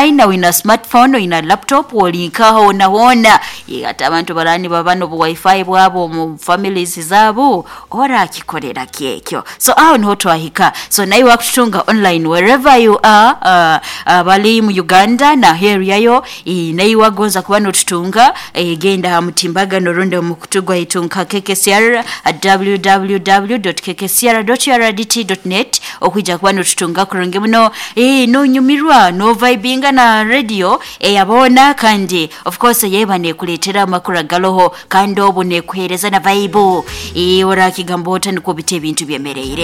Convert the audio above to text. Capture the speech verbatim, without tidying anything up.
fine wina smartphone wina laptop olinkaho na hona ate abantu balani babano bu wifi bwabo mu families zabo ora akikolera kyekyo so aho niho twahika so nayi wakutunga online wherever you are uh, uh, bali mu Uganda na area yo nayi wagonza kuba no tutunga e, genda mutimbaga no ronde mu kutugwa itunka K K C R at w w w dot k k c r dot r d t dot net okwijja kuba no tutunga kuronge muno e no nyumirwa no vibinga na radio e yabona kandi of course yebane kuletera makura galoho kandi obune kuhereza na vibe e ora kigambo tani ko bite bintu byemereire